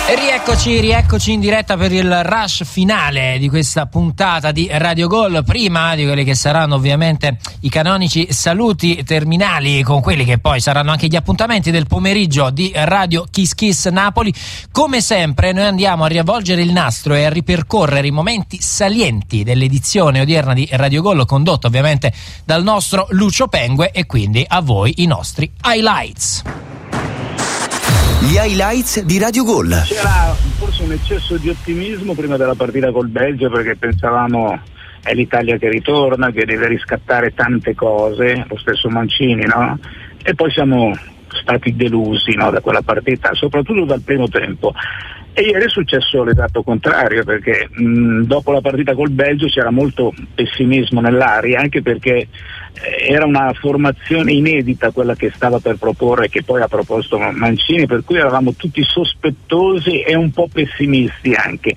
Rieccoci in diretta per il rush finale di questa puntata di Radio Gol, prima di quelli che saranno ovviamente i canonici saluti terminali, con quelli che poi saranno anche gli appuntamenti del pomeriggio di Radio Kiss Kiss Napoli. Come sempre noi andiamo a riavvolgere il nastro e a ripercorrere i momenti salienti dell'edizione odierna di Radio Gol, condotto ovviamente dal nostro Lucio Pengue, e quindi a voi i nostri highlights. Gli highlights di Radio Gol. C'era forse un eccesso di ottimismo prima della partita col Belgio, perché pensavamo è l'Italia che ritorna, che deve riscattare tante cose, lo stesso Mancini, no? E poi siamo stati delusi, no, da quella partita, soprattutto dal primo tempo. E ieri è successo l'esatto contrario, perché dopo la partita col Belgio c'era molto pessimismo nell'aria, anche perché era una formazione inedita quella che stava per proporre, che poi ha proposto Mancini, per cui eravamo tutti sospettosi e un po' pessimisti anche.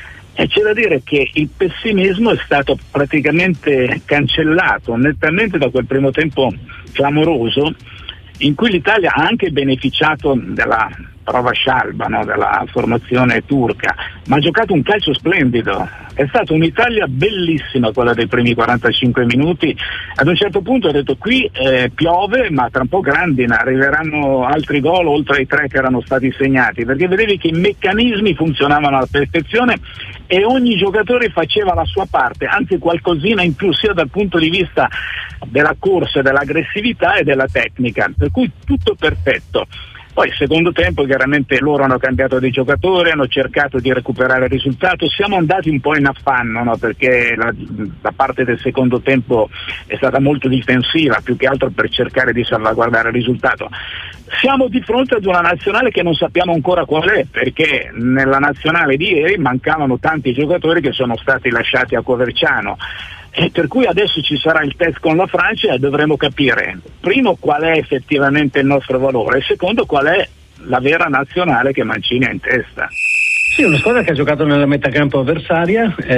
E c'è da dire che il pessimismo è stato praticamente cancellato nettamente da quel primo tempo clamoroso, in cui l'Italia ha anche beneficiato della prova scialba, no, della formazione turca, ma ha giocato un calcio splendido. È stata un'Italia bellissima quella dei primi 45 minuti. Ad un certo punto ho detto qui piove, ma tra un po' grandina, arriveranno altri gol oltre ai 3 che erano stati segnati, perché vedevi che i meccanismi funzionavano alla perfezione e ogni giocatore faceva la sua parte, anzi qualcosina in più, sia dal punto di vista della corsa, dell'aggressività e della tecnica, per cui tutto perfetto. Poi secondo tempo chiaramente loro hanno cambiato dei giocatori, hanno cercato di recuperare il risultato, siamo andati un po' in affanno, no? Perché la parte del secondo tempo è stata molto difensiva, più che altro per cercare di salvaguardare il risultato. Siamo di fronte ad una nazionale che non sappiamo ancora qual è, perché nella nazionale di ieri mancavano tanti giocatori che sono stati lasciati a Coverciano. E per cui adesso ci sarà il test con la Francia e dovremo capire, primo, qual è effettivamente il nostro valore, e secondo, qual è la vera nazionale che Mancini ha in testa. Sì, una squadra che ha giocato nella metacampo avversaria, si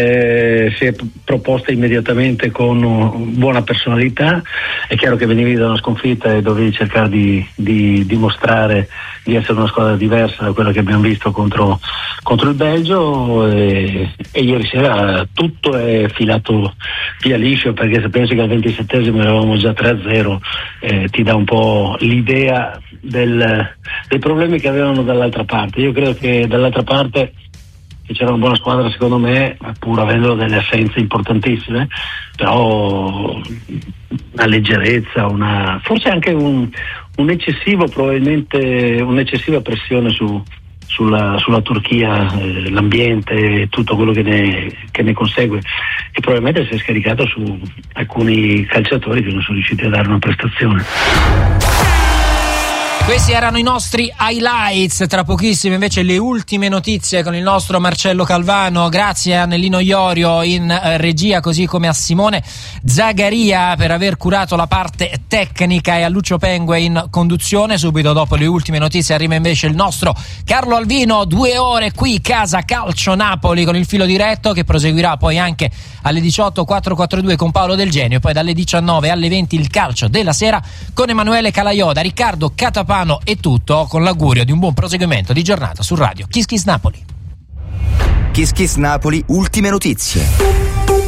è proposta immediatamente con buona personalità. È chiaro che venivi da una sconfitta e dovevi cercare di dimostrare di essere una squadra diversa da quella che abbiamo visto contro il Belgio, e ieri sera tutto è filato via liscio, perché se pensi che al 27esimo eravamo già 3-0, ti dà un po' l'idea dei problemi che avevano dall'altra parte. Io credo che dall'altra parte che c'era una buona squadra, secondo me, pur avendo delle assenze importantissime, però una leggerezza, forse anche un eccessivo, probabilmente un'eccessiva pressione sulla Turchia, l'ambiente, tutto quello che ne consegue, e probabilmente si è scaricato su alcuni calciatori che non sono riusciti a dare una prestazione. Questi erano i nostri highlights. Tra pochissimo invece le ultime notizie con il nostro Marcello Calvano. Grazie a Annellino Iorio in regia, così come a Simone Zagaria per aver curato la parte tecnica, e a Lucio Pengue in conduzione. Subito dopo le ultime notizie arriva invece il nostro Carlo Alvino, 2 ore qui Casa Calcio Napoli con il filo diretto, che proseguirà poi anche alle 18 442 con Paolo Del Genio, e poi dalle 19 alle 20 il calcio della sera con Emanuele Calaioda, Riccardo Catapano e tutto, con l'augurio di un buon proseguimento di giornata su Radio Kiss Kiss Napoli. Kiss Kiss Napoli, ultime notizie.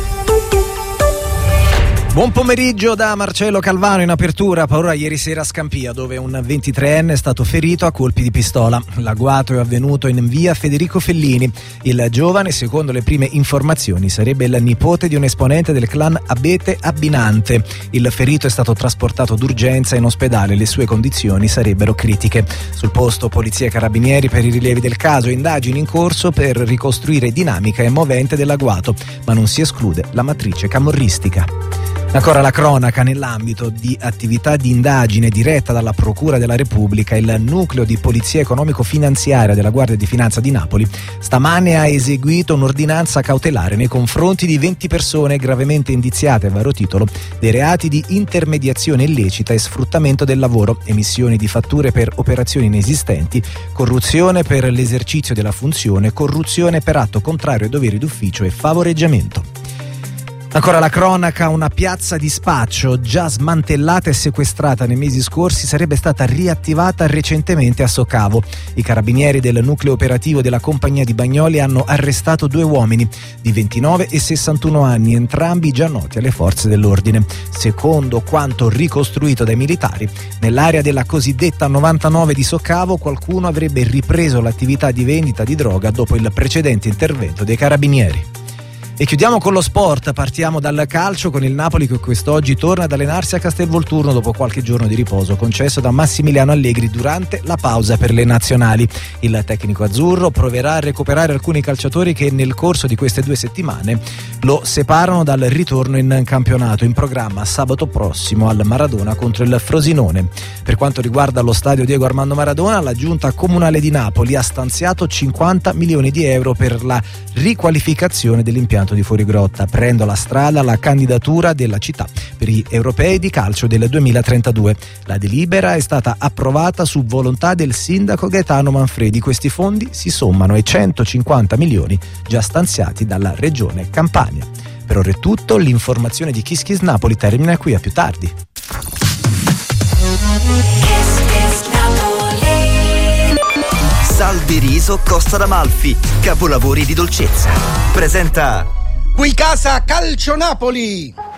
Buon pomeriggio da Marcello Calvano. In apertura, paura ieri sera a Scampia, dove un 23enne è stato ferito a colpi di pistola. L'agguato è avvenuto in via Federico Fellini. Il giovane, secondo le prime informazioni, sarebbe il nipote di un esponente del clan Abete Abbinante. Il ferito è stato trasportato d'urgenza in ospedale, le sue condizioni sarebbero critiche. Sul posto polizia e carabinieri per i rilievi del caso, indagini in corso per ricostruire dinamica e movente dell'agguato, ma non si esclude la matrice camorristica. Ancora la cronaca nell'ambito di attività di indagine diretta dalla Procura della Repubblica. Il nucleo di polizia economico-finanziaria della Guardia di Finanza di Napoli stamane ha eseguito un'ordinanza cautelare nei confronti di 20 persone gravemente indiziate a vario titolo dei reati di intermediazione illecita e sfruttamento del lavoro, emissioni di fatture per operazioni inesistenti, corruzione per l'esercizio della funzione, corruzione per atto contrario ai doveri d'ufficio e favoreggiamento. Ancora la cronaca, una piazza di spaccio già smantellata e sequestrata nei mesi scorsi sarebbe stata riattivata recentemente a Soccavo. I carabinieri del nucleo operativo della compagnia di Bagnoli hanno arrestato 2 uomini di 29 e 61 anni, entrambi già noti alle forze dell'ordine. Secondo quanto ricostruito dai militari, nell'area della cosiddetta 99 di Soccavo qualcuno avrebbe ripreso l'attività di vendita di droga dopo il precedente intervento dei carabinieri. E chiudiamo con lo sport, partiamo dal calcio con il Napoli che quest'oggi torna ad allenarsi a Castelvolturno dopo qualche giorno di riposo concesso da Massimiliano Allegri durante la pausa per le nazionali. Il tecnico azzurro proverà a recuperare alcuni calciatori che nel corso di queste 2 settimane lo separano dal ritorno in campionato, in programma sabato prossimo al Maradona contro il Frosinone. Per quanto riguarda lo stadio Diego Armando Maradona, la giunta comunale di Napoli ha stanziato 50 milioni di euro per la riqualificazione dell'impianto di Fuorigrotta, aprendo la strada alla candidatura della città per gli europei di calcio del 2032. La delibera è stata approvata su volontà del sindaco Gaetano Manfredi. Questi fondi si sommano ai 150 milioni già stanziati dalla regione Campania. Per ora è tutto, l'informazione di Kiss Kiss Napoli termina qui, a più tardi. Salvi Riso Costa d'Amalfi, capolavori di dolcezza. Presenta Qui Casa Calcio Napoli.